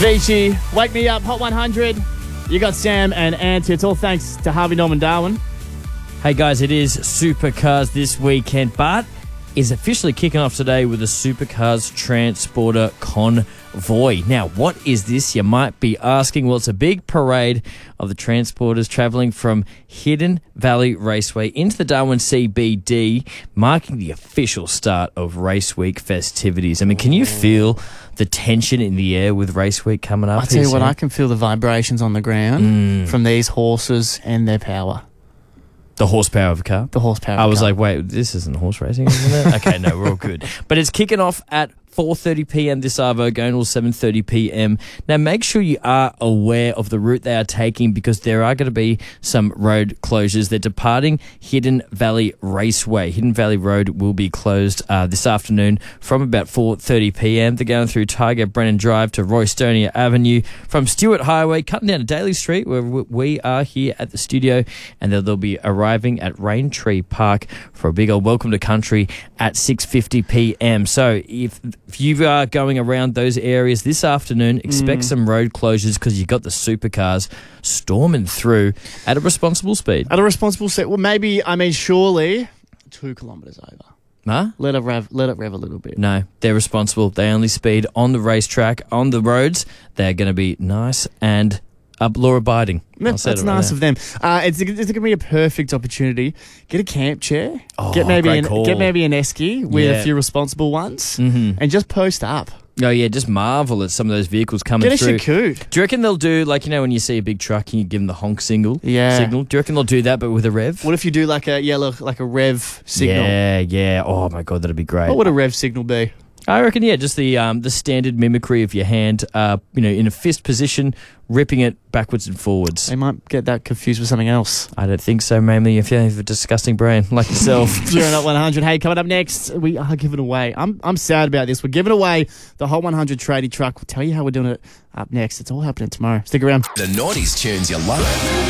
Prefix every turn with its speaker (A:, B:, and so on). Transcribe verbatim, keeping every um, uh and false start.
A: Vici, Wake Me Up, Hot one hundred. You got Sam and Ant. It's all thanks to Harvey Norman Darwin.
B: Hey guys, it is Supercars this weekend, but is officially kicking off today with a Supercars Transporter Convoy. Now, what is this, you might be asking? Well, it's a big parade of the transporters travelling from Hidden Valley Raceway into the Darwin C B D, marking the official start of Race Week festivities. I mean, can you feel the tension in the air with Race Week coming up?
A: I tell you what, I can feel the vibrations on the ground mm. from these horses and their power.
B: The horsepower of a car?
A: The horsepower
B: I
A: of a
B: was
A: car.
B: like, wait, this isn't horse racing, isn't it? Okay, no, we're all good. But it's kicking off at four thirty p.m. this Arvo, going till seven thirty p.m. Now, make sure you are aware of the route they are taking because there are going to be some road closures. They're departing Hidden Valley Raceway. Hidden Valley Road will be closed uh, this afternoon from about four thirty p.m. They're going through Tiger Brennan Drive to Roystonia Avenue, from Stewart Highway, cutting down to Daly Street, where we are here at the studio, and they'll, they'll be arriving at Raintree Park for a big old welcome to country at six fifty p.m. So if If you are going around those areas this afternoon, expect mm. some road closures because you've got the supercars storming through at a responsible speed.
A: At a responsible speed. Well, maybe, I mean, surely two kilometres over.
B: Huh?
A: Let it rev, let it rev a little bit.
B: No, they're responsible. They only speed on the racetrack, on the roads. They're going to be nice and up law abiding.
A: That's nice right of them. Uh, it's it's going to be a perfect opportunity. Get a camp chair.
B: Oh,
A: get maybe an
B: call.
A: get maybe an esky with
B: yeah.
A: a few responsible ones,
B: mm-hmm.
A: and just post up.
B: Oh yeah, just marvel at some of those vehicles coming
A: get
B: through.
A: Get a Shakoot.
B: Do you reckon they'll do like, you know, when you see a big truck and you give them the honk signal?
A: Yeah.
B: Signal. Do you reckon they'll do that but with a rev?
A: What if you do like a yellow, like a rev signal?
B: Yeah, yeah. Oh my god, that'd be great.
A: What would a rev signal be?
B: I reckon, yeah, just the um, the standard mimicry of your hand, uh, you know, in a fist position, ripping it backwards and forwards.
A: They might get that confused with something else.
B: I don't think so, mainly if you have a disgusting brain like yourself.
A: Zero not one hundred. Hey, coming up next, we are giving away. I'm I'm sad about this. We're giving away the Hot one hundred tradie truck. We'll tell you how we're doing it up next. It's all happening tomorrow. Stick around.
C: The noughties tunes you love.